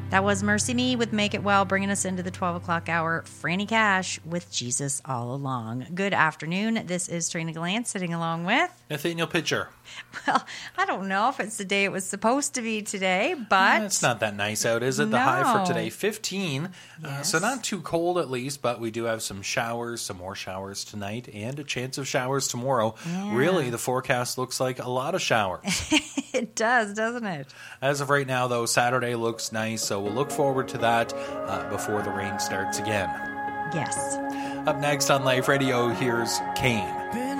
That was Mercy Me with Make It Well, bringing us into the 12 o'clock hour. Franny Cash with Jesus All Along. Good afternoon. This is Trina Gallant sitting along with Nathaniel Pitcher. Well, I don't know if it's the day it was supposed to be today, but It's not that nice out, is it? The high for today, 15. Yes. So not too cold at least, but we do have some showers, some more showers tonight, and a chance of showers tomorrow. Yeah. Really, the forecast looks like a lot of showers. It does, doesn't it? As of right now, though, Saturday looks nice, so we'll look forward to that before the rain starts again. Yes. Up next on Life Radio, here's Kane.